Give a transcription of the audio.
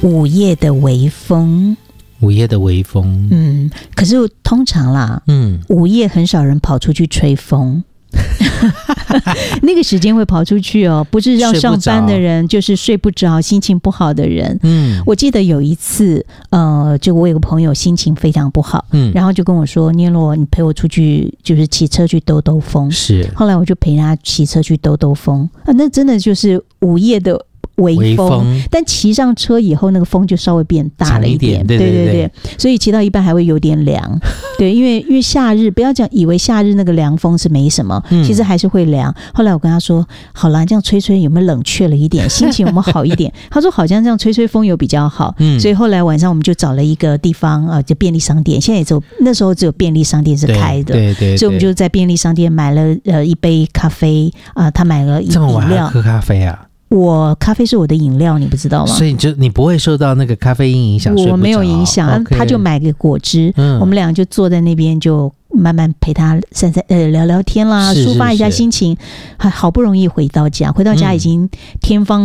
午夜的微风。 午夜的微风， 可是通常啦，午夜很少人跑出去吹风。那个时间会跑出去哦，不是要上班的人，就是睡不着、心情不好的人。我记得有一次，就我有个朋友心情非常不好，然后就跟我说：“聂洛，你陪我出去，就是骑车去兜兜风。”是。后来我就陪他骑车去兜兜风，那真的就是午夜的微风，但骑上车以后，那个风就稍微变大了一点，对，所以骑到一半还会有点凉，对，因为夏日，不要讲以为夏日那个凉风是没什么，其实还是会凉。后来我跟他说，好啦，这样吹吹有没有冷却了一点，心情有没有好一点？他说好像这样吹吹风有比较好，所以后来晚上我们就找了一个地方，就便利商店，现在也那时候只有便利商店是开的，对，所以我们就在便利商店买了一杯咖啡他买了饮料。这么晚还喝咖啡啊？我咖啡是我的饮料，你不知道吗？所以你不会受到那个咖啡因影响，我没有影响。他就买个果汁，我们俩就坐在那边就慢慢陪他聊聊天啦，抒发一下心情。好不容易回到家已经天方